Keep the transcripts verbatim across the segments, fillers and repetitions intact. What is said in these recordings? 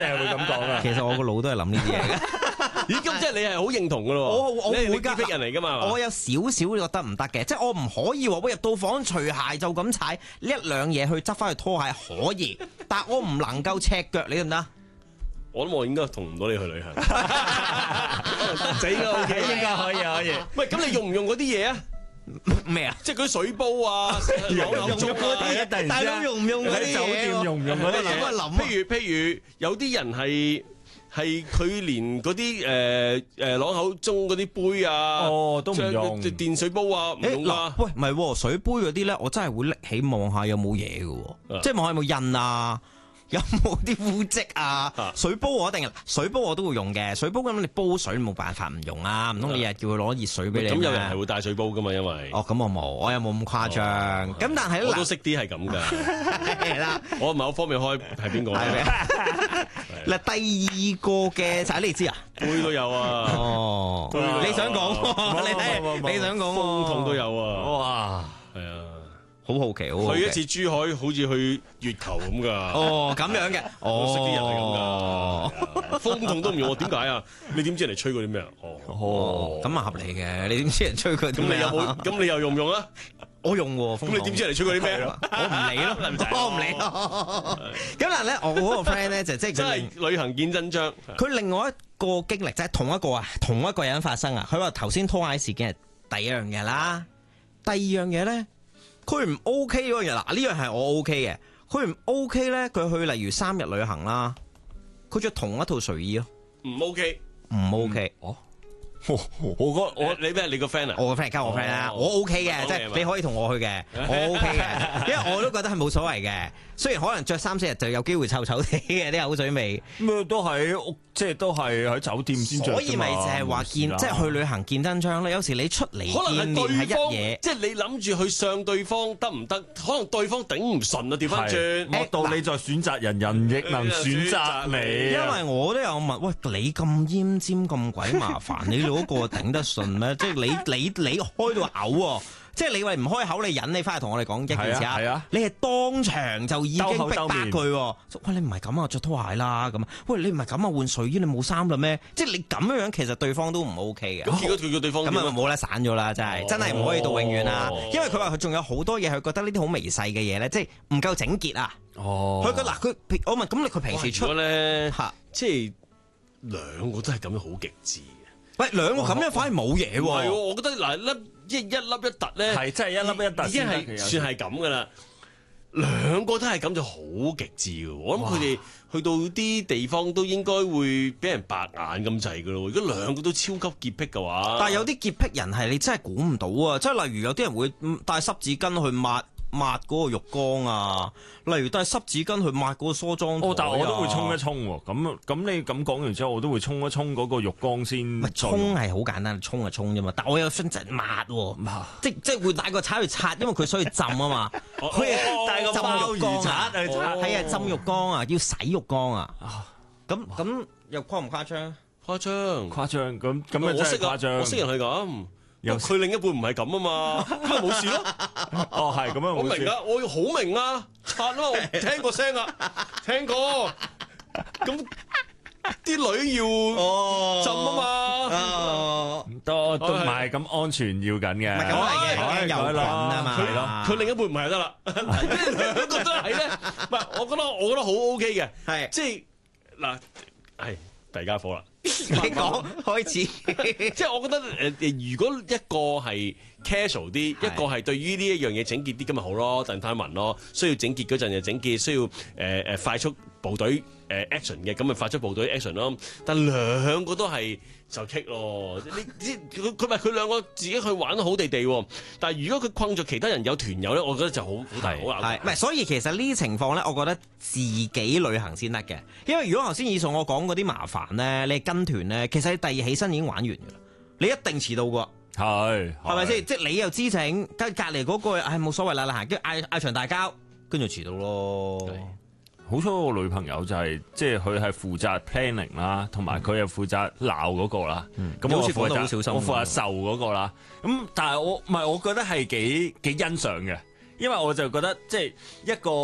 係會咁講啊。 其實我個腦都係諗呢啲嘢嘅。 咦，咁即係你係好認同噶咯？ 我我你係會潔癖人嚟噶嘛？ 我有少少覺得唔得嘅，即係我唔可以話喂入到房除鞋就咁踩呢一兩嘢去執翻去拖鞋可以，但我唔能夠赤腳，你得唔得？ 我諗我應該同唔到你去旅行，得仔噶 OK， 應該可以可以。 喂，咁你用唔用嗰啲嘢啊？ 咩啊？ 即係嗰啲水煲啊，有有用嗰啲嘢突然之間大佬用唔用嗰啲嘢？ 喺酒店用唔用嗰啲嘢？ 諗一諗啊譬如譬如有啲人係係佢連嗰啲誒誒攞口盅嗰啲杯啊， 哦都唔用即係電水煲啊，唔誒嗱用啊，。 喂，唔係喎，水杯嗰啲咧，我真係會拎起望下有冇嘢嘅喎，即係望下有冇印啊，有冇啲污跡啊？ 啊水煲我一定，水煲我都會用嘅。水煲咁你煲水冇辦法唔用啊，唔通你日叫佢攞熱水俾你咩？ 咁有人係會帶水煲噶嘛，因為哦，咁我冇，我又冇咁誇張。咁但係我都嗱， 識啲係咁噶。 係啦。 我某方面開係邊個係啊？ 咪？嗱，第二個嘅仔你知啊？ 杯都有啊， 哦，你想講喎？你睇，你想講風筒都有啊， 哇！ 係啊。 好好奇，好好奇去一次珠海好似去月球咁噶。 哦，咁樣嘅， 我識啲人係咁哦， 噶，風筒都唔用，我點解啊？你點知人哋吹嗰啲咩啊？哦， 哦， 咁啊合理嘅。你點知人吹佢？ 咁你有冇？咁你又用唔用啊？ 我用喎， 咁你點知人哋吹嗰啲咩啊？ 我唔理咯，我唔理咯。咁但係咧，我嗰個 friend 咧就即係真佢另係旅行見真章。 佢另外一個經歷，即係同一個啊，同一個人發生啊。佢話頭先拖鞋事件係第一樣嘢啦，第二樣嘢咧。佢唔 OK 嗰樣嘢，嗱呢樣係我 OK 嘅。佢唔 OK 咧，佢去例如三日旅行啦，佢着同一套睡衣咯， 唔 OK。 唔 OK。 哦，我我個我你咩？你個 friend 啊？ 我個 friend 交我 friend 啦， 哦我 OK 嘅，即係你可以同我去嘅，我 OK 嘅，因為我都覺得係冇所謂嘅。雖然可能着三四日就有機會臭臭地嘅啲口水味， 咩都喺屋，即係都係喺酒店先着啫嘛。 所以咪就係話見，即係去旅行見真章咧。有時你出嚟可能見面係一係對方， 嘢。 即係你諗住去上對方得唔得？可能對方頂唔順啊，調翻轉。 莫道你在選擇人，人亦能選擇你。 因為我都有問，喂，你咁奄尖咁鬼麻煩，你嗰個頂得順咩？即係你你你開到嘔喎！即係你喂唔開口，你忍你翻嚟同我哋講一件事啊！ 係啊， 你係當場就已經逼巴佢喎。喂，你唔係咁啊，着拖鞋啦咁啊！喂，你唔係咁啊，換睡衣你冇衫啦咩？即係你咁樣樣，其實對方都唔 OK 嘅。 咁結果佢個對方咁啊冇得散咗啦，真係真係唔可以到永遠啦。因為佢話佢仲有好多嘢，佢覺得呢啲好微細嘅嘢咧，即係唔夠整潔啊。 哦， 佢覺嗱佢我問咁你佢平時出咧嚇， 即係兩個都係咁樣好極致嘅。 喂，兩個咁樣反而冇嘢唔係喎， 喎。 我覺得嗱粒一一粒一突咧， 係真係一粒一突已經先得係算係咁噶啦。兩個都係咁就好極致嘅，我諗佢哋去到啲地方都應該會俾人白眼咁滯噶咯。如果兩個都超級潔癖嘅話， 但係有啲潔癖人係你真係估唔到啊！即係例如有啲人會帶濕紙巾去抹抹嗰個浴缸啊，例如帶濕紙巾去抹嗰個梳妝台啊。 哦，但係我都會沖一沖喎。咁咁你咁講完之後，我都會沖一沖嗰個浴缸先。 唔係沖係好簡單，沖就沖啫嘛。但我有分就係抹喎，即即係會帶個刷去刷，因為佢需要浸啊嘛。佢係帶個鮑魚刷去刷， 係啊，浸浴缸啊，要洗浴缸啊。咁咁又誇唔誇張？ 誇張誇張咁咁啊，真我識啊係誇張。 我識人係咁， 有佢另一半唔係咁啊嘛，咁咪冇事咯。 哦，係咁樣冇事。 我明啊，我好明啊，刷啊嘛，我聽過聲啊，聽過。咁啲女要浸啊嘛。 哦， 都都唔係咁安全要緊嘅。 唔係咁係嘅， 係有菌啊嘛。 係咯。 佢另一半唔係就得啦，兩個都係咧。唔係，我覺得我覺得好 OK 嘅， 係即係嗱，係大家伙啦。 你講開始。 即係我覺得誒誒，如果一個係 casual 啲，一個係對於呢一樣嘢整潔啲，咁咪好咯，鄧太文咯，需要整潔嗰陣就整潔，需要誒誒、呃、快速部隊誒、呃、action 嘅，咁咪快速部隊 action 咯。但兩個都係就棘咯，你知佢佢咪佢兩個自己去玩得好地地喎。但係如果佢困住其他人有團友咧，我覺得就好好大好難。 係，唔係？所以其實呢啲情況咧，我覺得自己旅行先得嘅。因為如果頭先以上我講嗰啲麻煩咧，你跟團咧，其實你第二起身已經玩完㗎啦，你一定遲到㗎。 係係咪先？即係你又知整，跟隔離嗰個唉冇所謂啦，行跟住嗌嗌場大交，跟住遲到咯。 好彩我女朋友就係即係佢係負責 planning 啦，同埋佢又負責鬧嗰個啦。咁、嗯、我負責小心我負責受嗰個啦。咁但係我唔係，我覺得係幾幾欣賞嘅，因為我就覺得即係一個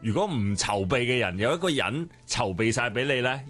如果唔籌備嘅人有一個人籌備晒俾你咧，